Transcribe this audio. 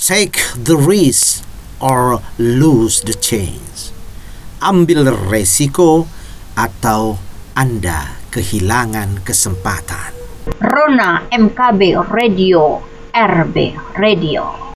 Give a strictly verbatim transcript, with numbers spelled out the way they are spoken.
Take the risk or lose the chance. Ambil resiko atau Anda kehilangan kesempatan. Rona M K B Radio, R B Radio.